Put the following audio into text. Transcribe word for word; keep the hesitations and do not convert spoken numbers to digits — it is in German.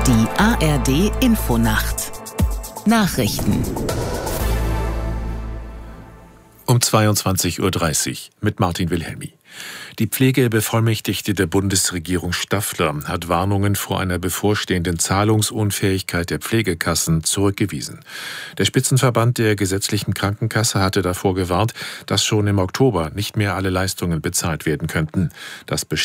Die A R D Infonacht Nachrichten um zweiundzwanzig Uhr dreißig mit Martin Wilhelmi. Die Pflegebevollmächtigte der Bundesregierung Staffler hat Warnungen vor einer bevorstehenden Zahlungsunfähigkeit der Pflegekassen zurückgewiesen. Der Spitzenverband der gesetzlichen Krankenkasse hatte davor gewarnt, dass schon im Oktober nicht mehr alle Leistungen bezahlt werden könnten. Das